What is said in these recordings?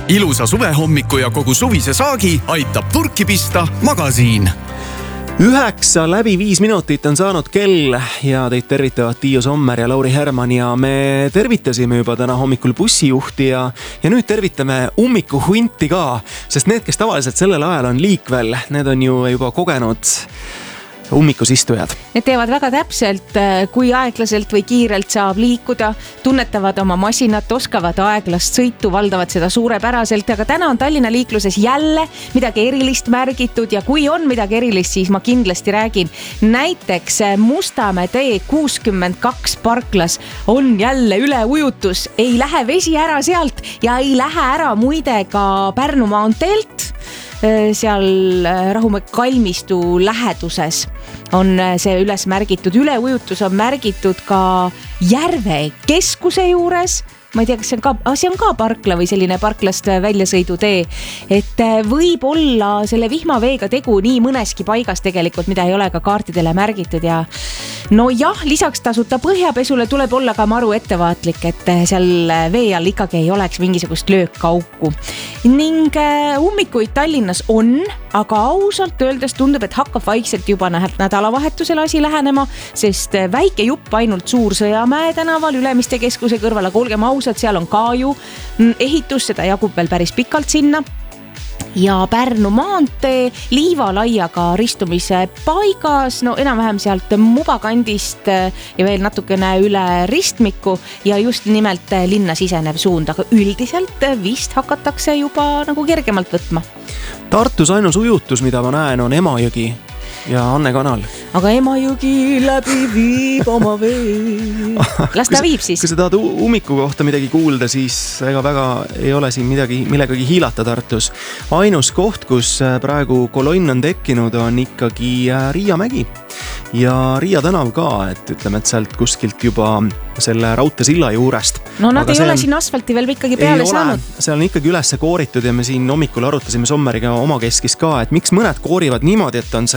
Ilusa suvehommiku ja kogu suvise saagi aitab purki pista Magasiin. 9:05 on saanud kell ja teid tervitavad Tiiu Sommer ja Lauri Herman ja me tervitasime juba täna hommikul bussijuhti ja nüüd tervitame ummikuhunti ka, sest need, kes tavaliselt sellel ajal on liikvel, need on ju juba kogenud ummikus istujad. Need teevad väga täpselt, kui aeglaselt või kiirelt saab liikuda, tunnetavad oma masinat, oskavad aeglast sõitu, valdavad seda suurepäraselt, aga täna on Tallinna liikluses jälle midagi erilist märgitud ja kui on midagi erilist, siis ma kindlasti räägin. Näiteks Mustamäe tee 62 parklas on jälle üleujutus, ei lähe vesi ära sealt ja ei lähe ära muide ka Pärnu maanteelt. Seal Rahumäe kalmistu läheduses on see üles märgitud. Üleujutus on märgitud ka Järve keskuse juures. Ma ei tea, kas see on ka parkla või selline parklast väljasõidutee. Et võib olla selle vihmaveega tegu nii mõneski paigas tegelikult, mida ei ole ka kaartidele märgitud ja no jah, lisaks tasuta põhjapesule tuleb olla ka maru ettevaatlik, et seal vee all ikkagi ei oleks mingisugust löökkauku. Ning ummikuid Tallinnas on, aga ausalt öeldes tundub, et hakkab vaikselt juba nädalavahetusel asi lähenema, sest väike jupp ainult Suur-Sõjamäe tänaval Ülemiste keskuse kõrval, aga olgem ausad, seal on ka ju ehitus, seda jagub veel päris pikalt sinna. Ja Pärnu maantee Liivalaiaga ristumise paigas, no enam-vähem sealt Muba kandist ja veel natukene üle ristmiku ja just nimelt linna sisenev suund, aga üldiselt vist hakatakse juba nagu kergemalt võtma. Tartus ainus ujutus, mida ma näen, on Emajõgi ja Anne kanal. Aga Emajõgi läbi viib oma vee. Las ta viib siis. Kui sa tahad ummiku kohta midagi kuulda, siis ega väga ei ole siin millegagi hiilata Tartus. Ainus koht, kus praegu kolonn on tekkinud, on ikkagi Riia mägi. Ja Riia tänav ka, et ütleme, et sealt kuskilt juba selle raudteesilla juurest. No nad ei ole siin asfalti veel ikkagi peale saanud. See on ikkagi ülesse kooritud ja me siin hommikul arutasime Sommeriga oma keskis ka, et miks mõned koorivad niimoodi, et on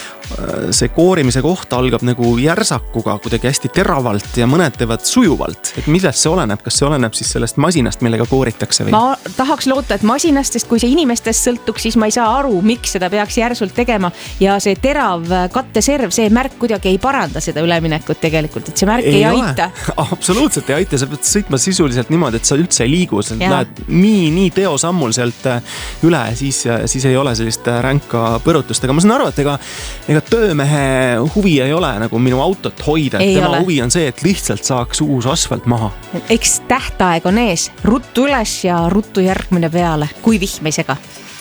see koorimise koht algab nagu järsakuga kuidagi hästi teravalt ja mõned teevad sujuvalt. Et millest see oleneb? Kas see oleneb siis sellest masinast, millega kooritakse? Või? Ma tahaks loota, et masinast, sest kui see inimestest sõltuks, siis ma ei saa aru, miks seda peaks järsult tegema ja see terav katteserv, see märk kuidagi ei paranda seda üleminekut tegelikult, et see märk ei aita. Absoluutselt ei aita, sa pead sõitma sisuliselt niimoodi, et sa üldse ei liigu, sa lähed nii teosammul sealt üle, siis ei ole sellist ränka põrutust, aga ma saan aru, et ega töömehe huvi ei ole nagu minu autot hoida, et tema huvi on see, et lihtsalt saaks uus asfalt maha. Eks tähtaeg on ees, ruttu üles ja ruttu järgmine peale, kui vihm ei sega.